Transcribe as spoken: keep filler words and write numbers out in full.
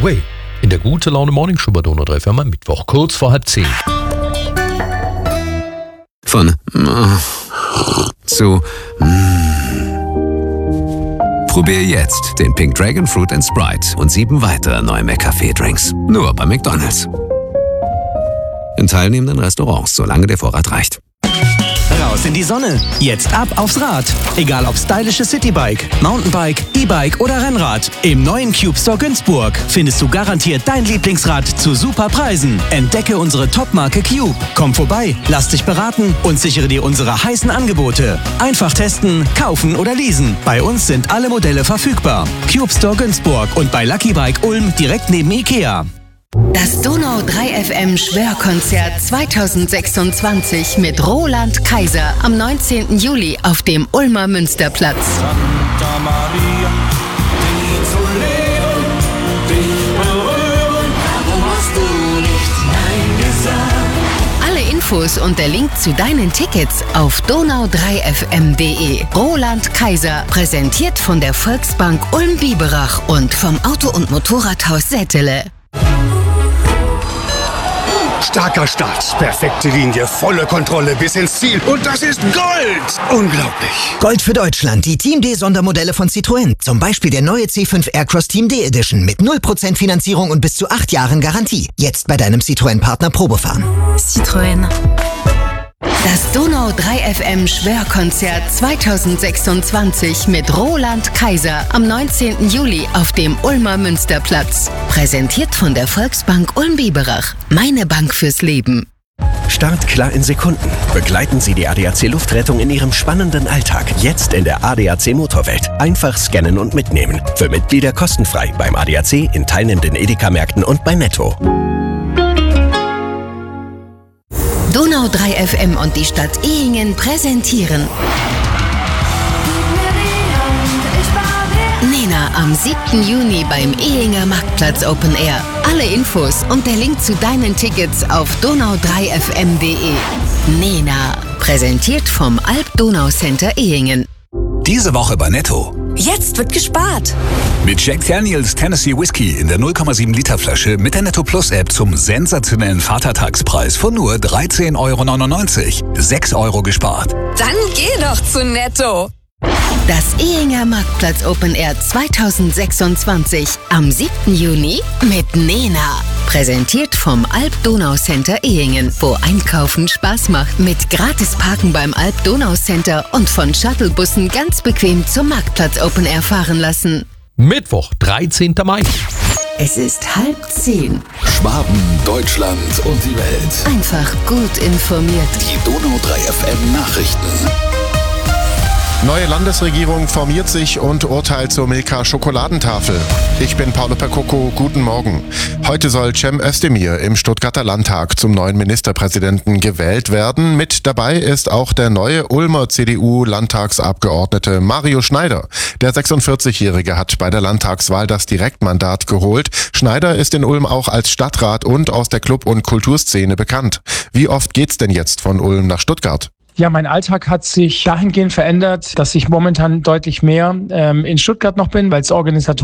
Way in der Gute Laune Morning Show bei Donau drei F M am Mittwoch, kurz vor halb zehn. Von äh, zu mm. Probier jetzt den Pink Dragon Fruit and Sprite und sieben weitere neue McCafé-Drinks. Nur bei McDonald's. In teilnehmenden Restaurants, solange der Vorrat reicht. Raus in die Sonne. Jetzt ab aufs Rad. Egal ob stylische Citybike, Mountainbike, E-Bike oder Rennrad. Im neuen Cube Store Günzburg findest du garantiert dein Lieblingsrad zu super Preisen. Entdecke unsere Top-Marke Cube. Komm vorbei, lass dich beraten und sichere dir unsere heißen Angebote. Einfach testen, kaufen oder leasen. Bei uns sind alle Modelle verfügbar. Cube Store Günzburg und bei Lucky Bike Ulm direkt neben Ikea. Das Donau drei F M Schwörkonzert zweitausendsechsundzwanzig mit Roland Kaiser am neunzehnten Juli auf dem Ulmer Münsterplatz. Santa Maria, die zu leben, dich berühren, warum hast du nicht Nein gesagt? Alle Infos und der Link zu deinen Tickets auf donau drei f m punkt d e. Roland Kaiser, präsentiert von der Volksbank Ulm-Biberach und vom Auto- und Motorradhaus Sättele. Starker Start, perfekte Linie, volle Kontrolle bis ins Ziel. Und das ist Gold! Unglaublich. Gold für Deutschland, die Team D-Sondermodelle von Citroën. Zum Beispiel der neue C fünf Aircross Team D Edition mit null Prozent Finanzierung und bis zu acht Jahren Garantie. Jetzt bei deinem Citroën-Partner Probefahren. Citroën. Das Donau drei F M Schwörkonzert zweitausendsechsundzwanzig mit Roland Kaiser am neunzehnten Juli auf dem Ulmer Münsterplatz. Präsentiert von der Volksbank Ulm-Biberach. Meine Bank fürs Leben. Start klar in Sekunden. Begleiten Sie die A D A C Luftrettung in Ihrem spannenden Alltag. Jetzt in der A D A C Motorwelt. Einfach scannen und mitnehmen. Für Mitglieder kostenfrei beim A D A C, in teilnehmenden Edeka-Märkten und bei Netto. Donau drei F M und die Stadt Ehingen präsentieren Nena am siebten Juni beim Ehinger Marktplatz Open Air. Alle Infos und der Link zu deinen Tickets auf donau drei f m punkt d e. Nena, präsentiert vom Alp-Donau-Center Ehingen. Diese Woche bei Netto. Jetzt wird gespart. Mit Jack Daniels Tennessee Whiskey in der null Komma sieben Liter Flasche mit der Netto Plus App zum sensationellen Vatertagspreis von nur dreizehn Euro neunundneunzig. sechs Euro gespart. Dann geh doch zu Netto. Das Ehinger Marktplatz Open Air zweitausendsechsundzwanzig am siebten Juni mit Nena. Präsentiert vom Alp-Donau-Center Ehingen, wo Einkaufen Spaß macht. Mit gratis Parken beim Alp-Donau-Center und von Shuttlebussen ganz bequem zum Marktplatz Open Air fahren lassen. Mittwoch, dreizehnten Mai. Es ist halb zehn. Schwaben, Deutschland und die Welt. Einfach gut informiert. Die Donau drei F M Nachrichten. Neue Landesregierung formiert sich und urteilt zur Milka-Schokoladentafel. Ich bin Paolo Percoco, guten Morgen. Heute soll Cem Özdemir im Stuttgarter Landtag zum neuen Ministerpräsidenten gewählt werden. Mit dabei ist auch der neue Ulmer C D U-Landtagsabgeordnete Mario Schneider. Der sechsundvierzigjährige hat bei der Landtagswahl das Direktmandat geholt. Schneider ist in Ulm auch als Stadtrat und aus der Club- und Kulturszene bekannt. Wie oft geht's denn jetzt von Ulm nach Stuttgart? Ja, mein Alltag hat sich dahingehend verändert, dass ich momentan deutlich mehr ähm, in Stuttgart noch bin, weil es organisatorisch